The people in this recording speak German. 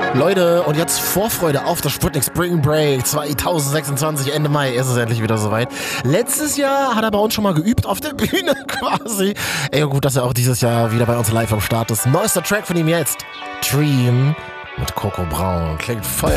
Leute, und jetzt Vorfreude auf das Sputnik Spring Break 2026, Ende Mai ist es endlich wieder soweit. Letztes Jahr hat er bei uns schon mal geübt auf der Bühne quasi. Ey, gut, dass er auch dieses Jahr wieder bei uns live am Start ist. Neuester Track von ihm jetzt, Dream mit Coco Braun. Klingt voll